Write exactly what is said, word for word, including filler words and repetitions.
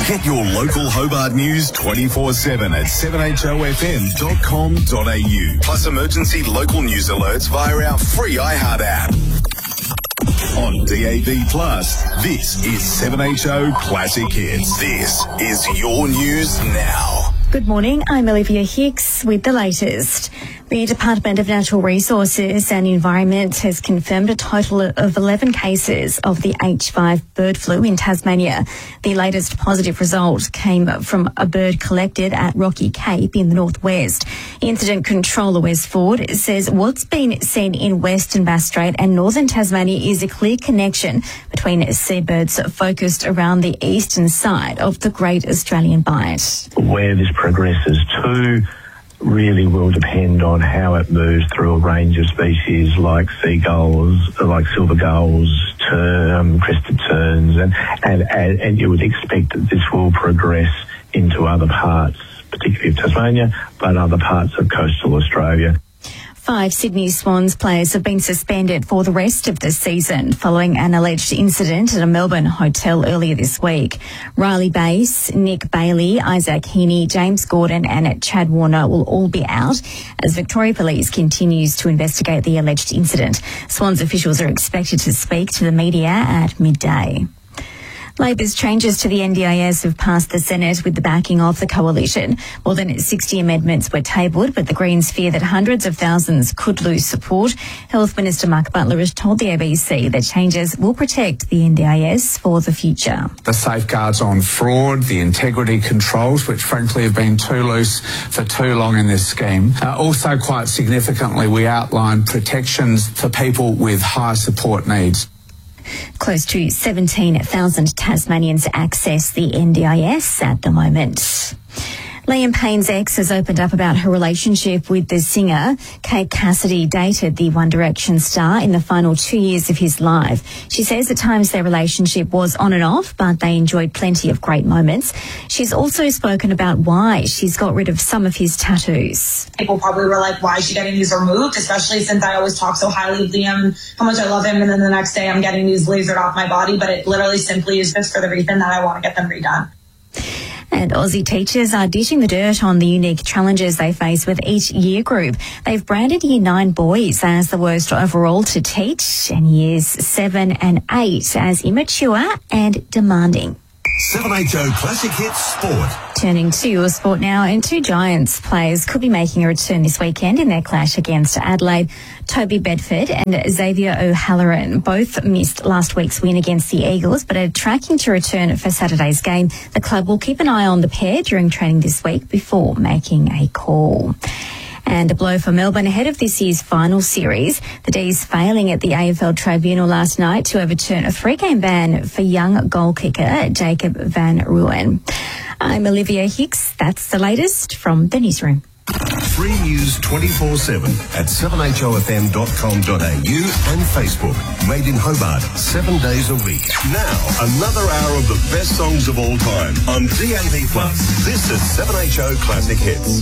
Get your local Hobart news twenty-four seven at seven H O F M dot com dot a u. Plus emergency local news alerts via our free iHeart app. On D A B Plus, this is seven H O Classic Hits. This is your news now. Good morning, I'm Olivia Hicks with the latest. The Department of Natural Resources and Environment has confirmed a total of eleven cases of the H five bird flu in Tasmania. The latest positive result came from a bird collected at Rocky Cape in the northwest. Incident Controller Wes Ford says what's been seen in Western Bass Strait and northern Tasmania is a clear connection between seabirds focused around the eastern side of the Great Australian Bight. Where this progresses to really will depend on how it moves through a range of species like seagulls, like silver gulls, term, crested terns, and, and, and, and you would expect that this will progress into other parts, particularly of Tasmania, but other parts of coastal Australia. Five Sydney Swans players have been suspended for the rest of the season following an alleged incident at a Melbourne hotel earlier this week. Riley Bass, Nick Bailey, Isaac Heaney, James Gordon and Chad Warner will all be out as Victoria Police continues to investigate the alleged incident. Swans officials are expected to speak to the media at midday. Labor's changes to the N D I S have passed the Senate with the backing of the coalition. More than sixty amendments were tabled, but the Greens fear that hundreds of thousands could lose support. Health Minister Mark Butler has told the A B C that changes will protect the N D I S for the future. The safeguards on fraud, the integrity controls, which frankly have been too loose for too long in this scheme. Uh, also, quite significantly, we outlined protections for people with high support needs. Close to seventeen thousand Tasmanians access the N D I S at the moment. Liam Payne's ex has opened up about her relationship with the singer. Kate Cassidy dated the One Direction star in the final two years of his life. She says at times their relationship was on and off, but they enjoyed plenty of great moments. She's also spoken about why she's got rid of some of his tattoos. People probably were like, why is she getting these removed? Especially since I always talk so highly of Liam, how much I love him, and then the next day I'm getting these lasered off my body. But it literally simply is just for the reason that I want to get them redone. And Aussie teachers are dishing the dirt on the unique challenges they face with each year group. They've branded Year nine boys as the worst overall to teach and Years seven and eight as immature and demanding. seven H O Classic Hits Sport. Turning to your sport now, and two Giants players could be making a return this weekend in their clash against Adelaide. Toby Bedford and Xavier O'Halloran both missed last week's win against the Eagles, but are tracking to return for Saturday's game. The club will keep an eye on the pair during training this week before making a call. And a blow for Melbourne ahead of this year's final series. The D's failing at the A F L tribunal last night to overturn a three-game ban for young goal kicker Jacob Van Rooyen. I'm Olivia Hicks. That's the latest from the newsroom. Free news twenty-four seven at seven H O F M dot com dot a u and Facebook. Made in Hobart, seven days a week. Now, another hour of the best songs of all time on D A B Plus. This is seven H O Classic Hits.